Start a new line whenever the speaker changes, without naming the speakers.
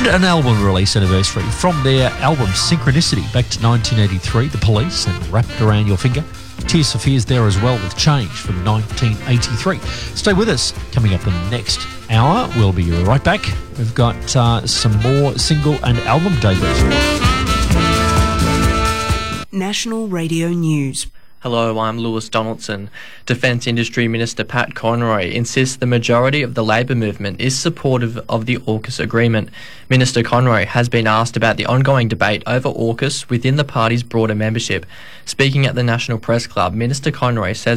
And an album release anniversary from their album Synchronicity back to 1983, The Police and Wrapped Around Your Finger. Tears for Fears there as well with Change from 1983. Stay with us. Coming up in the next hour, we'll be right back. We've got some more single and album debuts.
National Radio News.
Hello, I'm Lewis Donaldson. Defence Industry Minister Pat Conroy insists the majority of the Labor movement is supportive of the AUKUS agreement. Minister Conroy has been asked about the ongoing debate over AUKUS within the party's broader membership. Speaking at the National Press Club, Minister Conroy says